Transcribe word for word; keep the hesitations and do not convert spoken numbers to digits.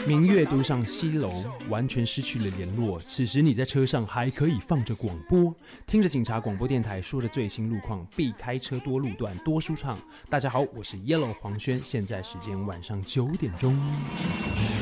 明月都上西楼，完全失去了联络。此时你在车上还可以放着广播，听着警察广播电台说的最新路况，避开车多路段，多舒畅。大家好，我是 Yellow 黄轩，现在时间晚上九点钟。